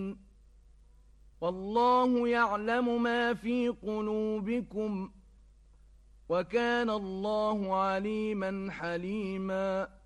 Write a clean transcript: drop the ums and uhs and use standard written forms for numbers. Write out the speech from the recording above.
والله يعلم ما في قلوبكم وكان الله عليما حليما